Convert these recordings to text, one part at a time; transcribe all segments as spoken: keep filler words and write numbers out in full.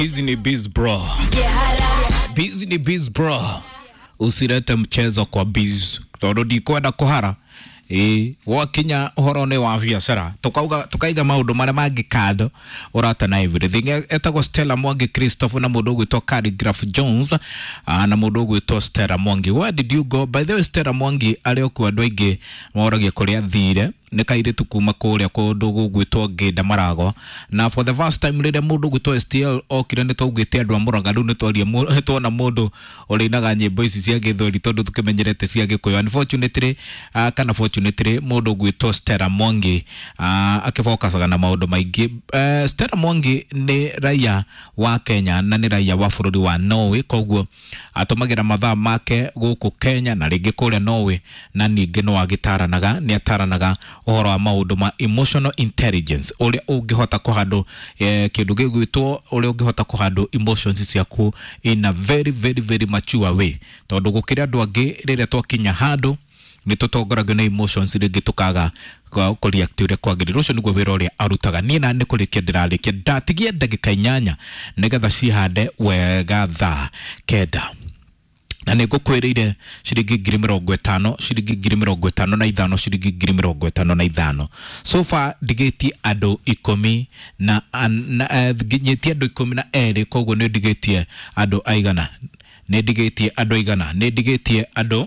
Busy ni biz bro. Busy ni biz bro. Usirete mchezo kwa biz. Toro di kwenda kuhara. Eh, wakinya horone wa biashara. Tukauga tukaiga maundu mara mangi kado. Urata na everything. Etagwo Stella Mwangi Christopher na mundu gwitwa Calligraph Jones. Uh, na mundu gwitwa Stella Mwangi. Where did you go? By the way, Stella Mwangi ari okwa andu aingi moragia kuria thire. Nikaire tukuma kuria kundu gugwitwo Ngida Marago. Na for the first time rire mundu gwitwo S T L okire ni tugite andu amuraga ru ni twaria twona mundu urinaga nyimbo ici cia githori tondu tukimenyerete cia gikuyu. Unfortunately uh, kana fortunately mundu gwitwo Stella Mwangi uh, akifokasaga na maundu maingi. uh, Stella Mwangi ni raia wa Kenya na ni raia wa bururi wa Norway, koguo atumagira mathaa make guku Kenya na ringi kuria Norway, na ningi no agitaranaga ni ataranaga ohoro wa maundu ma emotional intelligence, uria ungihota kuhandu eh, kindu gigwitwo uria ungihota kuhandu emotions ciaku in a very very very mature way. Tondu gukira andu angi rire twakinya handu ni tutongoragio na emotions ringi tukaga ko react uria kwagirira. Ucio niguo wira uria arutaga. Ni na ni kurikia ndirarikia ndatigie ndagika inyanya nigetha cihande wega thaa kenda. Na niko kwirire shiringi ngiri mirongo itano, shiringi ngiri mirongo itano na ithano, shiringi ngiri mirongo itano na ithano. So far digeti ado ikumi na ginyetie ado ikumi na eri, koguo ni digetie ado aigana. Ne digetie ado aigana. Ne digetie ado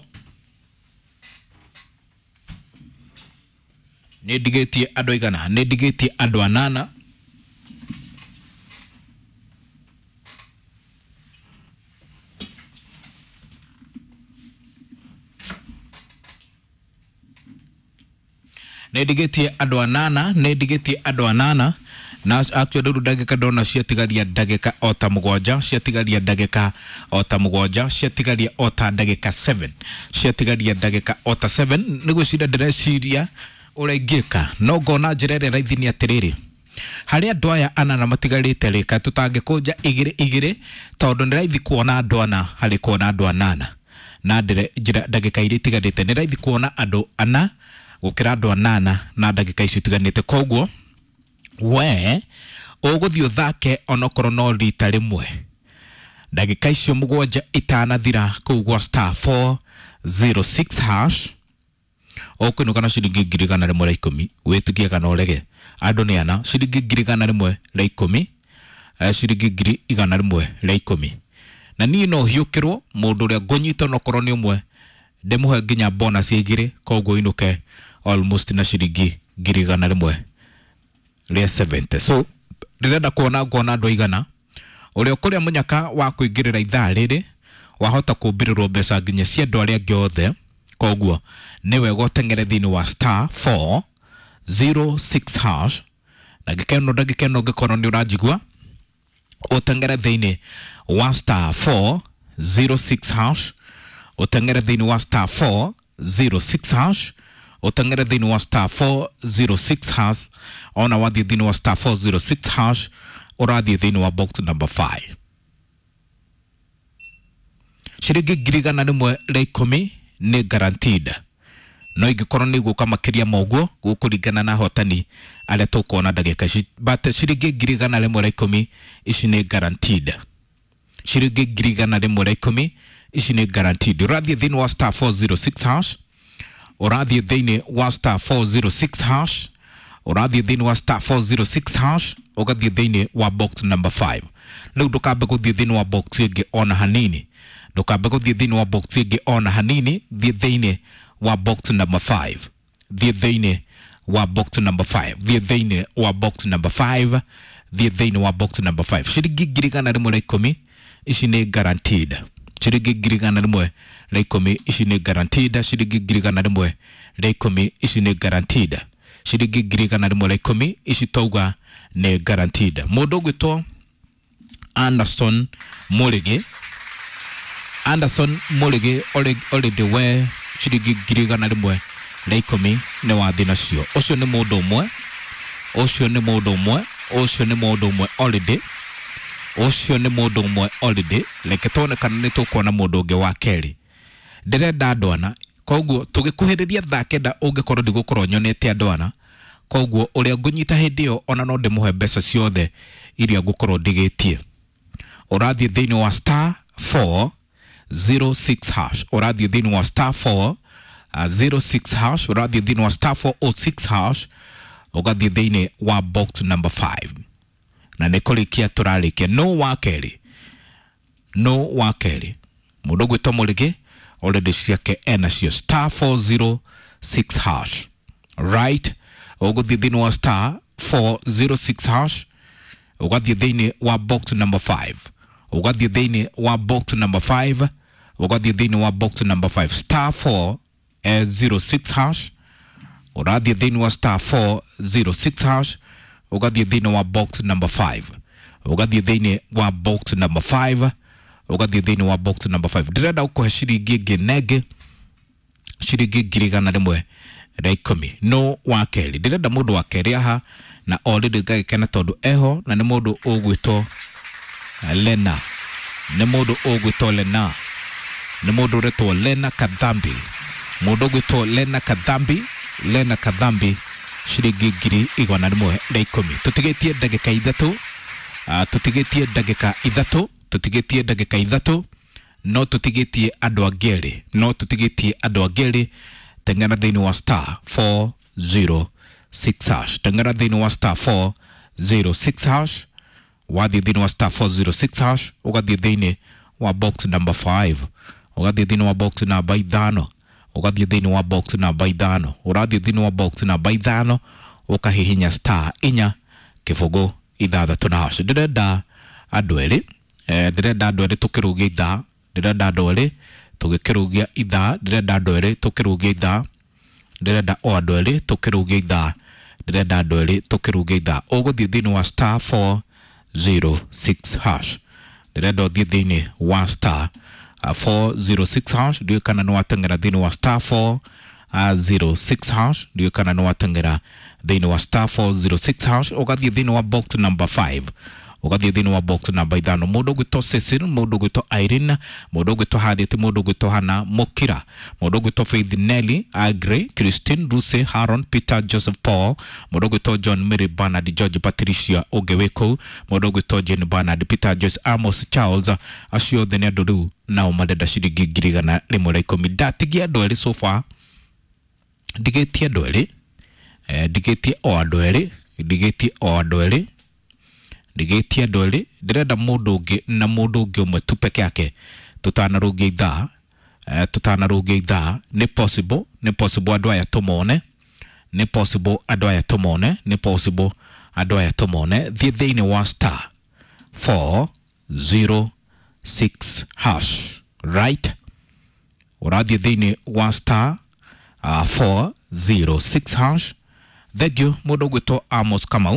Ne digetie ado aigana. Ne digetie ado anana. Nedigetie ado anana, nedigetie ado anana. Na actually ru dagika dona ciatigaria dagika ota mugwanja, ciatigaria dagika ota mugwanja, ciatigaria ota dagika seven, ciatigaria dagika ota seven. Nigo cida direciria uregika no gona njirere raithi ni atiriri. Hari andu aya anana matigarite rika tutangikuja igire igire tondu ni raithi kuona andu ana hari kuona andu anana. Na dire njira dagika iri tigarite ni raithi kuona andu ana gukira andu anana na dagika ici tiganite. Koguo we uguthio thake onokoro no rita rimwe dagika icio mugwanja itanathira kugwa star four zero six hash okunuka na shilingi ngiri igana rimwe ria ikumi. Witigie kana urege andu ni ana shilingi ngiri igana rimwe ria ikumi, shilingi ngiri igana rimwe ria ikumi. Na ni no hiukirwo mundu ria ngonyita onokoro ni umwe ndemuhe nginya bonus igire, koguo inuke almost na shilingi ngiri igana rimwe ria seventy. So rirenda kuona ngona andu igana uria kuria munyaka wa kuingirira ithaa riri wahota kumbirirwo mbeca nginya cia andu aria angi othe. Koguo niwe gotengere thini wa star four zero six hash na gikeno ndagikeno ngikoro ni urajigwa utengere thini wa star four zero six hash, utengere thini wa star four zero six hash, utengere thini wa star four zero six hash. Ona wathi thini wa star four zero six hash urathi thini wa box number five. Shiringi ngiri igana rimwe ria ikumi ni guaranteed. No ingikorwo ni guka makiria moguo gukuringana na hotani aria tukuona dagika ici, but shiringi ngiri igana rimwe ria ikumi ici ni guaranteed. Shiringi ngiri igana rimwe ria ikumi ici ni guaranteed. Urathi thini wa star four zero six hash, urathi thini wa star four zero six hash, urathi thini wa star four zero six hash, ugathi thini wa box number five. Riu ndukambe guthii thini wa box ingi ona hanini, ndukambe guthii thini wa box ingi ona hanini. Thii thini wa box number five, thii thini wa box number five, thii thini wa box number five, thii thini wa box number five. Shiringi ngiri igana rimwe ria ikumi ici ni guaranteed. Shiringi ngiri igana rimwe ria ikumi ici ni guaranteed. Shiringi ngiri igana rimwe ria ikumi ici ni guaranteed. Shiringi ngiri igana rimwe ria ikumi ici tauga ni guaranteed. Mundu gwitwo Anderson Murigi, Anderson Murigi already we shiringi ngiri igana rimwe ria ikumi ni wathi nacio. Ucio ni mundu umwe, ucio ni mundu umwe, ucio ni mundu umwe already, ucio ni mundu umwe already. Like tonekana ni tukuona mundu ungi wa keri ndirenda andu ana. Koguo tugikuhiriria thaa kenda ungikorwo ndigukorwo nyonete andu ana, koguo uria ngunyita hindi yo ona no ndimuhe mbeca ciothe iria ngukorwo ndigitie. urathie thini wa star four zero six hash urathie thini wa star four zero six hash urathie thini wa star four oh six hash ugathie thini wa box number five na nikolikia turalikia no wakeli no wakeli mudogo tomolege already ciake ena cio star four zero six hash right ugathie thini wa star four zero six hash ugathie thini wa box number five ugathie thini wa box number five ugathie thini wa box number five star four zero six hash urathie thini wa star four zero six hash ugathie thini wa box number five ugathie thini wa box number five ugathie thini wa box number five direnda ukohe ciringi nginege ciringi ngiri igana rimwe na ikumi no wakeli direnda mundu wakeli aha na already ngagikena tondu eho na ni mundu ugwitwo Lena ni mundu ugwitwo Lena ni mundu retwo Lena Kadhambi mundu ugwitwo Lena Kadhambi Lena Kadhambi ciringi ngiri igana rimwe na ikumi tutigetie ndagika ithatu uh, tutigetie ndagika ithatu tutigetie ndagika ithatu no tutigetie andu angeri no tutigetie andu angeri tengana thini wa star four zero six hash tengana thini wa star four zero six hash wathi thini wa star four zero six hash ugathie thini wa box number five ugathie thini wa box number ithano ugathie thini wa box number ithano urathie thini wa box number ithano ukahihinya star inya kifugo ithathatu na hash ndirenda andu eri eh ndirenda andu eri tukirugia itha ndirenda andu eri tugikirugia itha ndirenda andu eri tukirugia itha ndirenda o andu eri tukirugia itha ndirenda andu eri tukirugia itha uguthie thini wa star four zero six hash ndirenda uthie thini wa star four zero six hash ndio kana no atengera thini wa star four zero six hash ndio kana no atengera thini wa star four zero six hash ugathie thini wa box number five ugathie thini wa box number ithano mundu gwito Cecil mundu gwito Irene mundu gwito Hadith mundu gwito Hana Mukira mundu gwito Faith Nelly Agre Christine Ruse Haron Peter Joseph Paul mundu gwito John Mary Bernard George Patricia Ogeweko mundu gwito Jane Bernard Peter Joyce Amos Charles acio thene andu na umadeda ciringi ngiri igana rimwe na ikumi ndatigia andu eri so far ndigetie andu eri eh ndigetie o andu eri ndigetie o andu eri ndigetie andu eri ndirenda mundu ungi na mundu ungi umwe tu peke yake tutanarugia itha eh tutanarugia itha ni possible ni possible andu aya tumone ni possible andu aya tumone ni possible andu aya tumone thie thini wa star four zero six hash right urathie thini wa star uh, four zero six hash thegio mundu gwito Amos Kamau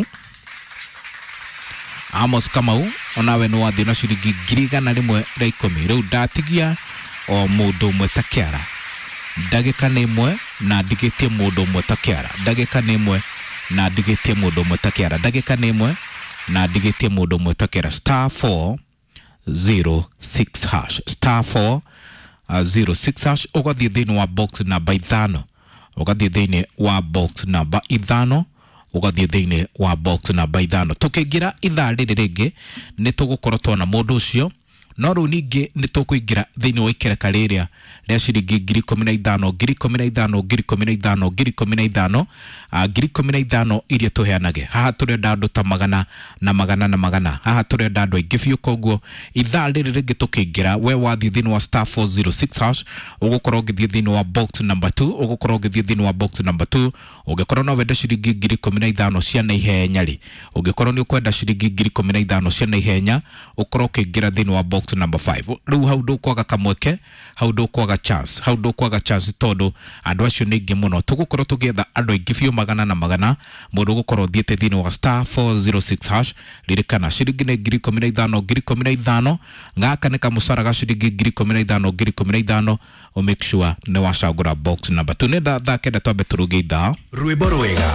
Amos Kamau onawe no wathi na ciringi ngiri igana rimwe na ikumi riu ndatigia o mundu umwe ta kiara ndagika ni imwe na ndigetie mundu umwe ta kiara ndagika ni imwe na ndigetie mundu umwe ta kiara ndagika ni imwe na ndigetie mundu umwe ta kiara star four zero six hash star four zero six hash ugathie thini wa box number ithano ugathie thini wa box number ithano ugathie thini wa box number ithano tukigira itha riri ringi ni tugukorwo twana mundu ucio no ru ningi ni tukuingira thini wa ikereka riria ria ciringi ngiri ikumi na ithano ngiri ikumi na ithano ngiri ikumi na ithano ngiri ikumi na ithano ngiri ikumi na ithano iria tuheanage haha turenda andu ta magana na magana na magana haha turenda andu aingi biu koguo itha riri ringi tukiingira we wathi thini wa star four zero six hash ugukorwo ngithie thini wa box number two ugukorwo ngithie thini wa box number two ugikorwo no wenda ciringi ngiri ikumi na ithano cia na ihenya ri ugikorwo ni ukwenda ciringi ngiri ikumi na ithano cia na ihenya ukorwo ukiingira thini wa box number five riu hau ndukwaga kamweke hau ndukwaga chance hau ndukwaga chance tondu andu acio ni ingi muno tugukorwo tugietha andu aingi biu magana na magana mundu gukorwo thiete thini wa star four zero six hash ririkana ciringi ni ngiri ikumi na ithano ngiri ikumi na ithano ngaka ni kamucara ga ciringi ngiri ikumi na ithano ngiri ikumi na ithano o make sure ni wacagura box number two ni nda thakenda twambe turugia itha rwimbo rwega